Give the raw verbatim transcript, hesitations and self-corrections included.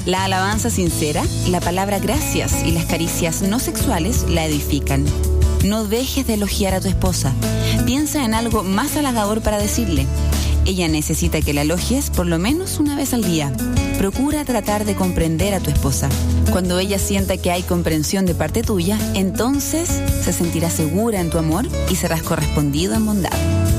La alabanza sincera, la palabra gracias y las caricias no sexuales la edifican. No dejes de elogiar a tu esposa. Piensa en algo más halagador para decirle. Ella necesita que la elogies por lo menos una vez al día. Procura tratar de comprender a tu esposa. Cuando ella sienta que hay comprensión de parte tuya, entonces se sentirá segura en tu amor y serás correspondido en bondad.